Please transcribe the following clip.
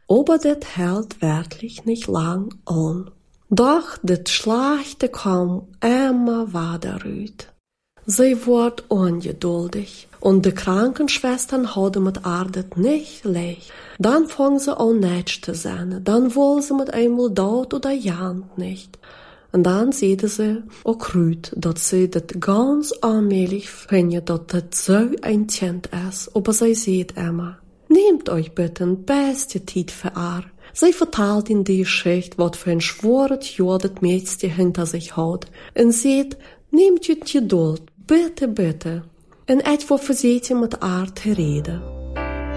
Aber das hält wirklich nicht lang an. Doch das Schlechte kommt immer weiter rüt. Sie wird ungeduldig und die Krankenschwestern haben mit Arbeit nicht leicht. Dann fangen sie an nicht zu sein, dann wollen sie mit einmal dort oder jant nicht. Und dann sieht sie auch rüt, dass sie das ganz allmählich finden, dass das so ein Kind ist, aber sie sieht immer. Nehmt euch bitte ein beste Zeit für ihr. Sie verteilt in die Geschichte, was für ein schweres Jahr das Mädchen hinter sich hat. Und sieht, nehmt ihr Geduld, bitte, bitte. Und etwa versucht ihr mit ihr zu reden.